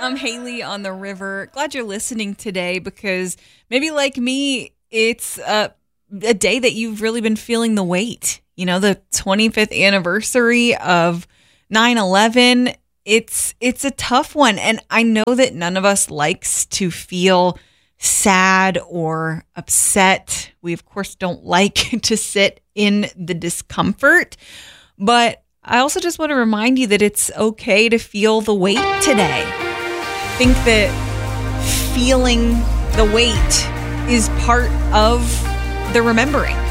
I'm Haley on the river. Glad you're listening today because maybe like me, it's a day that you've really been feeling the weight. You know, the 25th anniversary of 9/11. It's a tough one. And I know that none of us likes to feel sad or upset. We, of course, don't like to sit in the discomfort. But I also just want to remind you that it's okay to feel the weight today. I think that feeling the weight is part of the remembering.